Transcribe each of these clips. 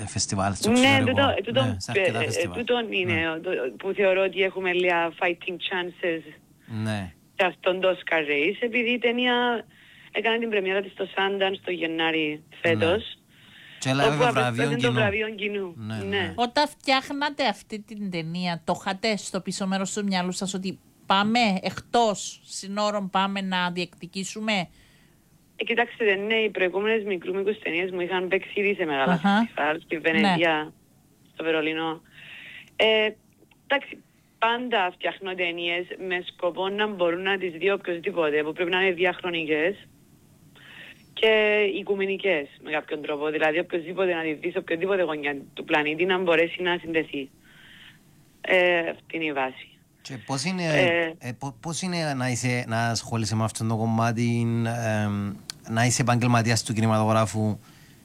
φεστιβάλ στο εξωτερικό. Ναι, τούτον είναι που θεωρώ ότι έχουμε λίγα fighting chances σε αυτόν το Oscar Race, επειδή η ταινία έκανε την πρεμιέρα της στο Sundance το Γενάρη φέτος. Και έλαβε βραβείο κοινού. Όταν φτιάχνατε αυτή την ταινία, το είχατε στο πίσω μέρος του μυαλού σας ότι πάμε εκτός συνόρων, πάμε να διεκδικήσουμε? Κοιτάξτε, ναι, οι προηγούμενες μικρού μήκους ταινίες μου είχαν παίξει ήδη σε μεγάλα φεστιβάλ, στη Βενετία, στο Βερολίνο. Εντάξει, πάντα φτιάχνω ταινίες με σκοπό να μπορούν να τις δει οποιοσδήποτε, που πρέπει να είναι διαχρονικές και οικουμενικές με κάποιον τρόπο. Δηλαδή, οποιοσδήποτε να τη δει σε οποιοδήποτε γωνιά του πλανήτη να μπορέσει να συνδεθεί. Αυτή είναι η βάση. Και πώς είναι να ασχολείσαι με αυτόν το κομμάτι, να είσαι επαγγελματίας του κινηματογράφου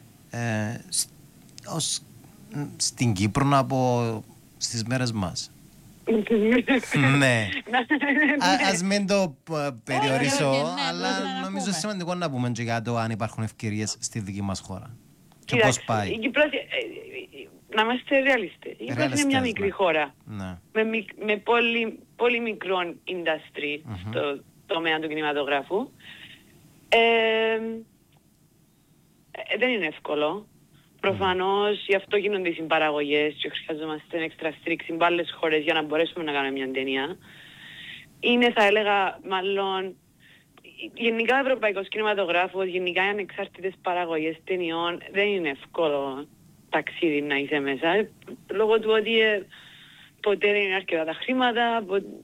στην Κύπρο, να πω, στις μέρες μας? Ναι. Ας μην το περιορίσω, αλλά νομίζω σημαντικό να πούμε και για το αν υπάρχουν ευκαιρίες στη δική μας χώρα. Και πώς πάει. Η Κύπρος, να είμαστε ρεαλιστές. Η Κύπρος είναι μια μικρή χώρα. Με πολύ μικρό industry στο τομέα του κινηματογράφου. Δεν είναι εύκολο. Προφανώς γι' αυτό γίνονται οι συμπαραγωγές και χρειαζόμαστε έξτρα στήριξη με άλλες χώρες για να μπορέσουμε να κάνουμε μια ταινία. Είναι, θα έλεγα, μάλλον γενικά ο ευρωπαϊκός κινηματογράφος, γενικά οι ανεξάρτητες παραγωγές ταινιών δεν είναι εύκολο ταξίδι να είσαι μέσα, λόγω του ότι ποτέ δεν είναι αρκετά τα χρήματα,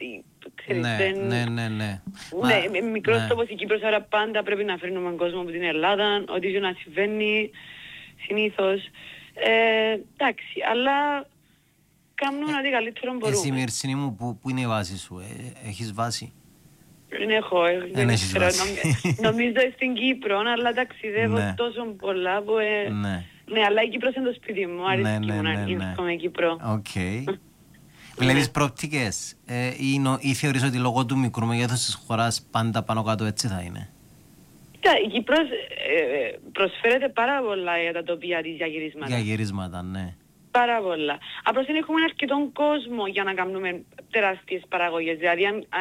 ναι, μικρός τόπος η Κύπρος, άρα πάντα πρέπει να φέρνουμε κόσμο από την Ελλάδα, ό,τι να συμβαίνει συνήθως. Εντάξει, αλλά κάνουμε ό,τι καλύτερο μπορούμε. Εσύ, Μυρσίνη μου, που είναι η βάση σου? Έχεις βάση? Δεν έχω, νομίζω στην Κύπρο, αλλά ταξιδεύω τόσο πολλά που... Ναι, αλλά η Κύπρος είναι το σπίτι μου, αρέσει και μου να έρχομαι Κύπρο. Βλέπεις προοπτικές ή θεωρείς ότι λόγω του μικρού μεγέθους της χώρας πάντα πάνω κάτω έτσι θα είναι? Η Κύπρος προσφέρεται πάρα πολλά για τα τοπία της για γυρίσματα. Για γυρίσματα, ναι. Πάρα πολλά. Απλώς δεν έχουμε αρκετόν κόσμο για να κάνουμε τεράστιες παραγωγές. Δηλαδή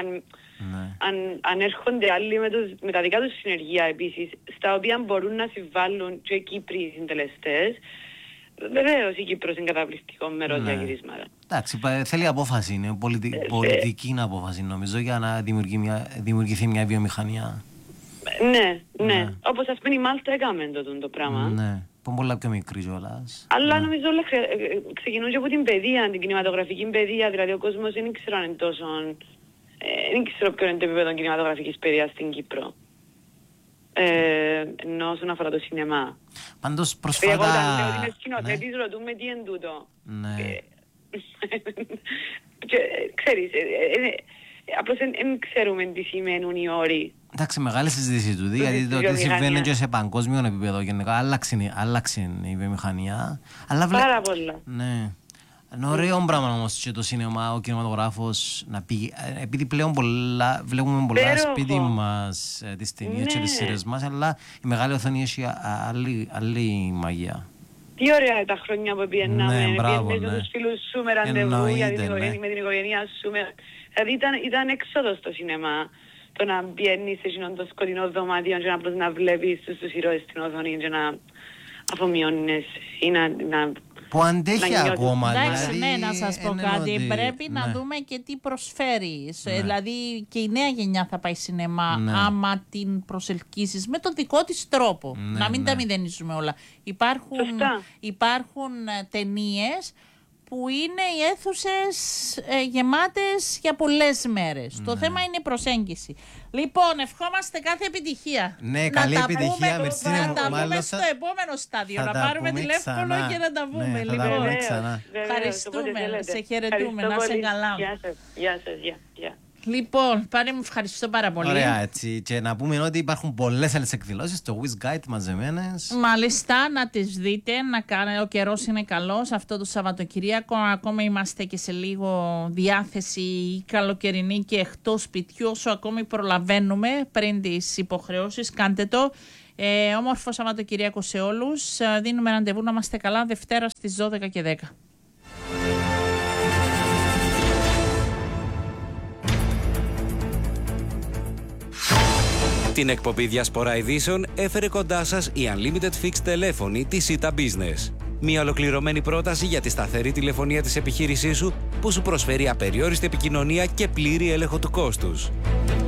αν έρχονται άλλοι με τα δικά τους συνεργεία επίσης, στα οποία μπορούν να συμβάλλουν και οι Κύπροι συντελεστές, βεβαίως η Κύπρος είναι καταπληκτικό μέρος για γυρίσματα. Εντάξει, θέλει απόφαση, είναι πολιτική απόφαση νομίζω, για να δημιουργηθεί μια βιομηχανία. Ναι. Όπως ας πούμε η Μάλτα έκαμε το πράγμα. Ναι. Που είναι πολλά πιο μικρή κιόλας. Αλλά νομίζω όλα ξεκινούν και από την παιδεία, την κινηματογραφική παιδεία. Δηλαδή ο κόσμος δεν ξέρω αν είναι τόσο... Δεν ξέρω ποιο είναι το επίπεδο κινηματογραφικής παιδείας στην Κύπρο. Ενώ όσον αφορά το σινεμά. Πάντως προσφάτα... Εγώ όταν λέω ότι είμαι σκηνοθέτης ρωτούμε τι είναι τούτο. Ναι. Ξέρεις, απλώς δεν ξέρουμε τι σημαίνουν οι όροι. Εντάξει, μεγάλη συζήτηση του, γιατί το ότι συμβαίνει και σε παγκόσμιο επίπεδο γενικά, άλλαξε η βιομηχανία. Πάρα πολλά. Ναι. Είναι ωραίο πράγμα όμως και το σινεμά, ο κινηματογράφος να πει, επειδή πλέον βλέπουμε πολλά σπίτι μας τις ταινίες και τις σειρές μας, αλλά η μεγάλη οθόνη έχει άλλη μαγεία. Τι ωραία τα χρόνια που πιέναμε, με τους φίλους σου με ραντεβού με την οικογένειά σου. Δηλαδή ήταν έξοδος στο σινεμά. Το να πιένεις σε εκείνον το σκοτεινό δωμάτιο και απλώς να βλέπεις τους ήρωες στην οθόνη και να αφομοιώνεις ή να... Που αντέχει ακόμα. Εντάξει, ναι, να σας πω κάτι. Πρέπει να δούμε και τι προσφέρει. Δηλαδή και η νέα γενιά θα πάει σινεμά άμα την προσελκύσεις με τον δικό της τρόπο. Να μην τα μηδενίζουμε όλα. Υπάρχουν ταινίες που είναι οι αίθουσες γεμάτες για πολλές μέρες. Το θέμα είναι η προσέγγιση. Λοιπόν, ευχόμαστε κάθε επιτυχία. Ναι, καλή επιτυχία. Να τα πούμε στο επόμενο στάδιο. Να πάρουμε τηλέφωνο και να τα πούμε. Λοιπόν, ευχαριστούμε. Σε χαιρετούμε. Να είσαι καλά. Γεια σας. Λοιπόν, πάλι μου ευχαριστώ πάρα πολύ. Ωραία, έτσι. Και να πούμε ότι υπάρχουν πολλές άλλες εκδηλώσεις στο Wiz Guide μαζεμένες. Μάλιστα, να τις δείτε. Ο καιρός είναι καλός. Αυτό το Σαββατοκυριακό ακόμα είμαστε και σε λίγο διάθεση καλοκαιρινή και εκτός σπιτιού. Όσο ακόμη προλαβαίνουμε πριν τις υποχρεώσεις, κάντε το. Όμορφο Σαββατοκυριακό σε όλους. Δίνουμε ραντεβού να είμαστε καλά Δευτέρα στις 12 και 10. Την εκπομπή Διασπορά Ειδήσεων έφερε κοντά σας η Unlimited Fixed τηλέφωνη της Sita Business. Μια ολοκληρωμένη πρόταση για τη σταθερή τηλεφωνία της επιχείρησής σου που σου προσφέρει απεριόριστη επικοινωνία και πλήρη έλεγχο του κόστους.